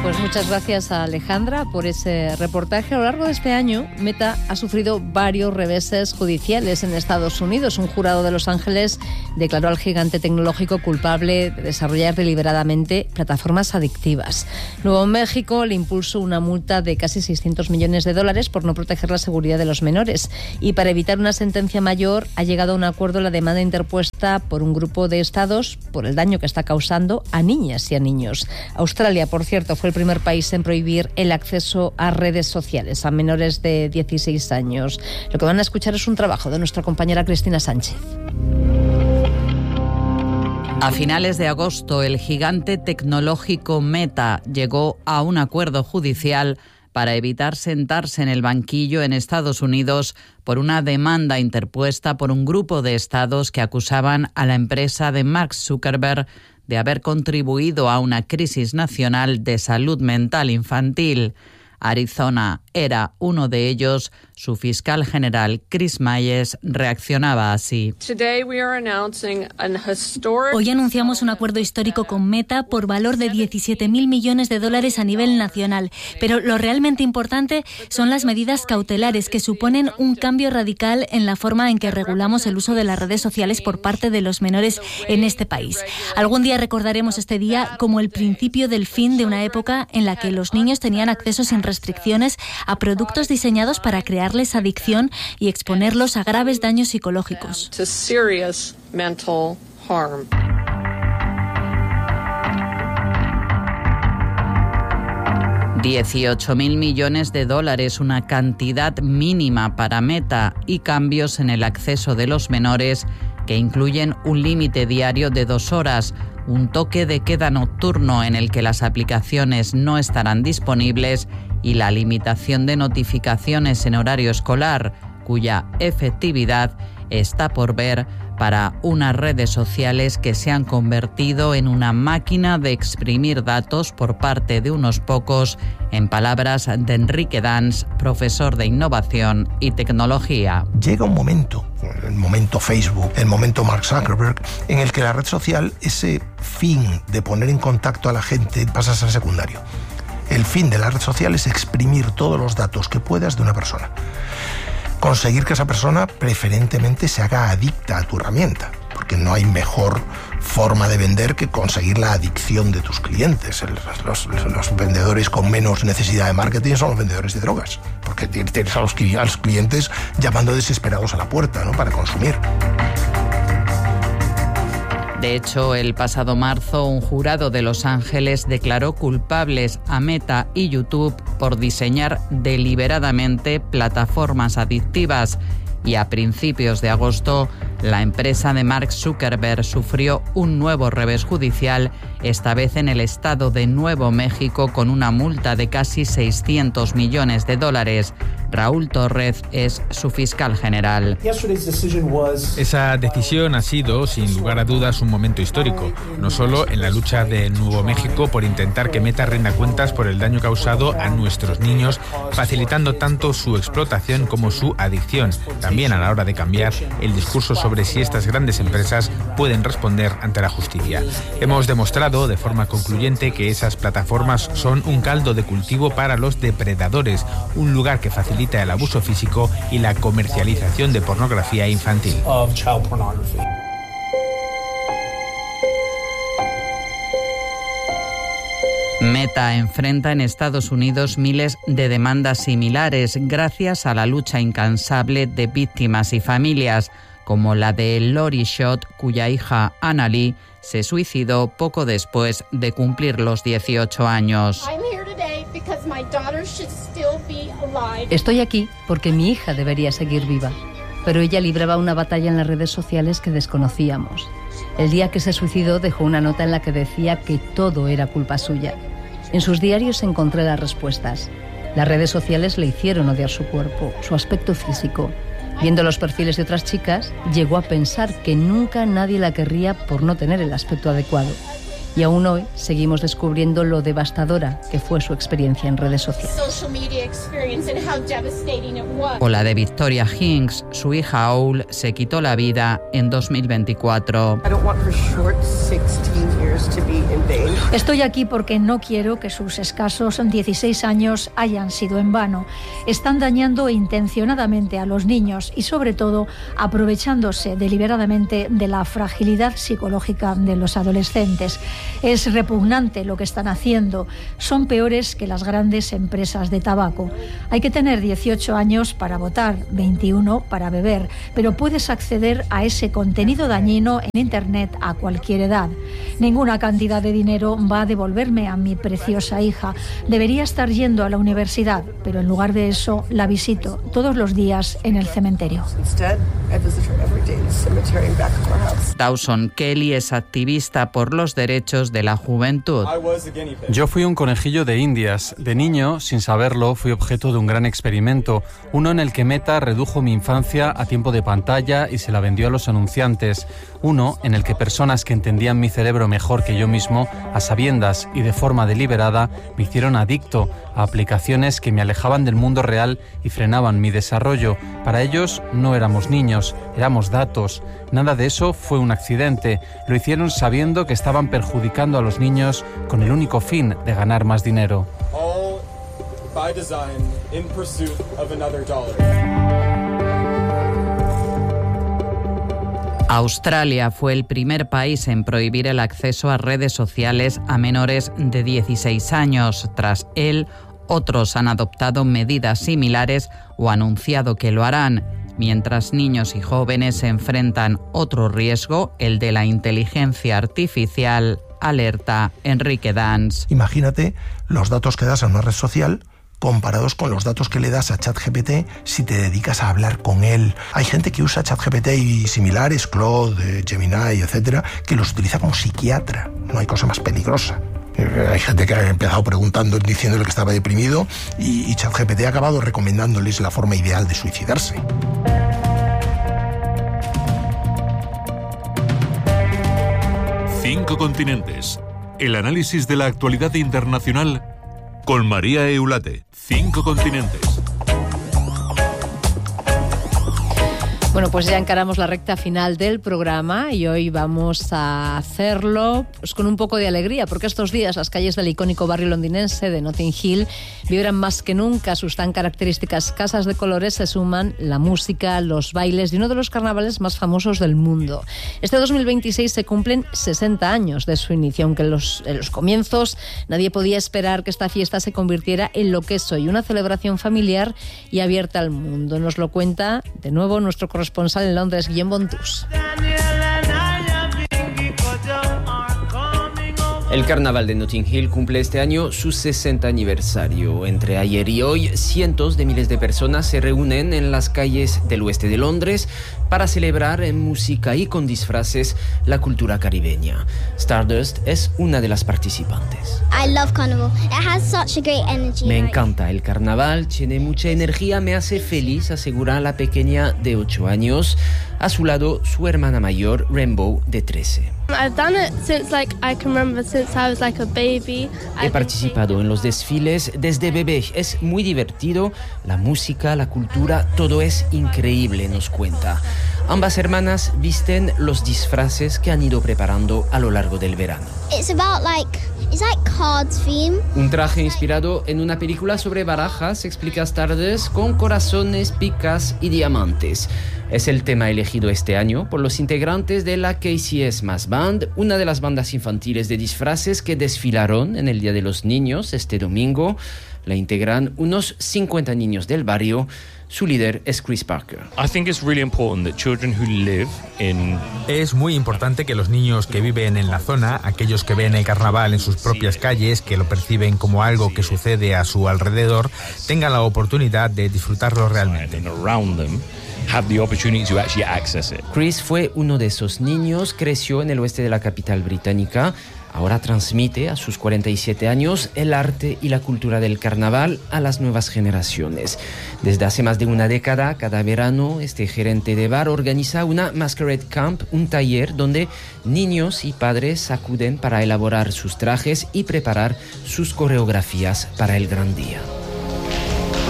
Pues muchas gracias a Alejandra por ese reportaje. A lo largo de este año, Meta ha sufrido varios reveses judiciales en Estados Unidos. Un jurado de Los Ángeles declaró al gigante tecnológico culpable de desarrollar deliberadamente plataformas adictivas. Nuevo México le impuso una multa de casi $600 millones por no proteger la seguridad de los menores. Y para evitar una sentencia mayor, ha llegado a un acuerdo la demanda interpuesta por un grupo de estados por el daño que está causando a niñas y a niños. Australia, por cierto, fue el primer país en prohibir el acceso a redes sociales a menores de 16 años. Lo que van a escuchar es un trabajo de nuestra compañera Cristina Sánchez. A finales de agosto, el gigante tecnológico Meta llegó a un acuerdo judicial para evitar sentarse en el banquillo en Estados Unidos por una demanda interpuesta por un grupo de estados que acusaban a la empresa de Mark Zuckerberg de haber contribuido a una crisis nacional de salud mental infantil. Arizona era uno de ellos. Su fiscal general, Chris Mayes, reaccionaba así. Hoy anunciamos un acuerdo histórico con Meta por valor de $17.000 millones a nivel nacional. Pero lo realmente importante son las medidas cautelares que suponen un cambio radical en la forma en que regulamos el uso de las redes sociales por parte de los menores en este país. Algún día recordaremos este día como el principio del fin de una época en la que los niños tenían acceso sin restricciones a productos diseñados para crearles adicción y exponerlos a graves daños psicológicos. 18.000 millones de dólares, una cantidad mínima para Meta, y cambios en el acceso de los menores que incluyen un límite diario de 2 horas, un toque de queda nocturno en el que las aplicaciones no estarán disponibles y la limitación de notificaciones en horario escolar, cuya efectividad está por ver para unas redes sociales que se han convertido en una máquina de exprimir datos por parte de unos pocos, en palabras de Enrique Dans, profesor de innovación y tecnología. Llega un momento, el momento Facebook, el momento Mark Zuckerberg, en el que la red social, ese fin de poner en contacto a la gente, pasa a ser secundario. El fin de la red social es exprimir todos los datos que puedas de una persona. Conseguir que esa persona preferentemente se haga adicta a tu herramienta, porque no hay mejor forma de vender que conseguir la adicción de tus clientes. Los vendedores con menos necesidad de marketing son los vendedores de drogas, porque tienes a los clientes llamando desesperados a la puerta, ¿no?, para consumir. De hecho, el pasado marzo, un jurado de Los Ángeles declaró culpables a Meta y YouTube por diseñar deliberadamente plataformas adictivas. Y a principios de agosto, la empresa de Mark Zuckerberg sufrió un nuevo revés judicial, esta vez en el estado de Nuevo México, con una multa de casi $600 millones. Raúl Torres es su fiscal general. Esa decisión ha sido, sin lugar a dudas, un momento histórico, no solo en la lucha de Nuevo México por intentar que Meta rinda cuentas por el daño causado a nuestros niños, facilitando tanto su explotación como su adicción, también a la hora de cambiar el discurso sobre si estas grandes empresas pueden responder ante la justicia. Hemos demostrado de forma concluyente que esas plataformas son un caldo de cultivo para los depredadores, un lugar que facilita el abuso físico y la comercialización de pornografía infantil. Meta enfrenta en Estados Unidos miles de demandas similares gracias a la lucha incansable de víctimas y familias, como la de Lori Schott, cuya hija Annalie se suicidó poco después de cumplir los 18 años. Estoy aquí porque mi hija debería seguir viva, pero ella libraba una batalla en las redes sociales que desconocíamos. El día que se suicidó dejó una nota en la que decía que todo era culpa suya. En sus diarios encontré las respuestas. Las redes sociales le hicieron odiar su cuerpo, su aspecto físico. Viendo los perfiles de otras chicas, llegó a pensar que nunca nadie la querría por no tener el aspecto adecuado. Y aún hoy seguimos descubriendo lo devastadora que fue su experiencia en redes sociales. O la de Victoria Hinks, su hija Owl se quitó la vida en 2024. Estoy aquí porque no quiero que sus escasos 16 años hayan sido en vano. Están dañando intencionadamente a los niños y, sobre todo, aprovechándose deliberadamente de la fragilidad psicológica de los adolescentes. Es repugnante lo que están haciendo. Son peores que las grandes empresas de tabaco. Hay que tener 18 años para votar, 21 para beber, pero puedes acceder a ese contenido dañino en Internet a cualquier edad. Ninguna cantidad de dinero va a devolverme a mi preciosa hija. Debería estar yendo a la universidad, pero en lugar de eso la visito todos los días en el cementerio. Dawson Kelly es activista por los derechos de la juventud. Yo fui un conejillo de Indias. De niño, sin saberlo, fui objeto de un gran experimento, uno en el que Meta redujo mi infancia a tiempo de pantalla y se la vendió a los anunciantes, uno en el que personas que entendían mi cerebro mejor que yo mismo, a sabiendas y de forma deliberada, me hicieron adicto a aplicaciones que me alejaban del mundo real y frenaban mi desarrollo. Para ellos no éramos niños, éramos datos. Nada de eso fue un accidente. Lo hicieron sabiendo que estaban perjudicando a los niños con el único fin de ganar más dinero. All by design, in pursuit of another dollar. Australia fue el primer país en prohibir el acceso a redes sociales a menores de 16 años. Tras él, otros han adoptado medidas similares o anunciado que lo harán. Mientras niños y jóvenes enfrentan otro riesgo, el de la inteligencia artificial, alerta Enrique Dans. Imagínate los datos que das a una red social comparados con los datos que le das a ChatGPT si te dedicas a hablar con él. Hay gente que usa ChatGPT y similares, Claude, Gemini, etcétera, que los utiliza como psiquiatra. No hay cosa más peligrosa. Hay gente que ha empezado preguntando, diciéndole que estaba deprimido y ChatGPT ha acabado recomendándoles la forma ideal de suicidarse. Cinco continentes. El análisis de la actualidad internacional con María Eulate. 5 continentes. Bueno, pues ya encaramos la recta final del programa y hoy vamos a hacerlo pues con un poco de alegría, porque estos días las calles del icónico barrio londinense de Notting Hill vibran más que nunca. A sus tan características casas de colores se suman la música, los bailes y uno de los carnavales más famosos del mundo. Este 2026 se cumplen 60 años de su inicio, aunque en los comienzos nadie podía esperar que esta fiesta se convirtiera en lo que es hoy, una celebración familiar y abierta al mundo. Nos lo cuenta de nuevo nuestro corresponsal en Londres, Guillem Bontus. El carnaval de Notting Hill cumple este año su 60 aniversario. Entre ayer y hoy, cientos de miles de personas se reúnen en las calles del oeste de Londres para celebrar en música y con disfraces la cultura caribeña. Stardust es una de las participantes. I love carnival. It has such a great energy. Me encanta el carnaval, tiene mucha energía, me hace feliz, asegura la pequeña de 8 años. A su lado, su hermana mayor, Rainbow, de 13. He participado en los desfiles desde bebé. Es muy divertido. La música, la cultura, todo es increíble, nos cuenta. Ambas hermanas visten los disfraces que han ido preparando a lo largo del verano. It's like cards theme. Un traje inspirado en una película sobre barajas, explica Stardust, con corazones, picas y diamantes. Es el tema elegido este año por los integrantes de la KCS Mass Band, una de las bandas infantiles de disfraces que desfilaron en el Día de los Niños este domingo. La integran unos 50 niños del barrio. Su líder es Chris Parker. Es muy importante que los niños que viven en la zona, aquellos que ven el carnaval en sus propias calles, que lo perciben como algo que sucede a su alrededor, tengan la oportunidad de disfrutarlo realmente. Chris fue uno de esos niños, creció en el oeste de la capital británica. Ahora transmite a sus 47 años el arte y la cultura del carnaval a las nuevas generaciones. Desde hace más de una década, cada verano, este gerente de bar organiza una Masquerade Camp, un taller donde niños y padres acuden para elaborar sus trajes y preparar sus coreografías para el gran día.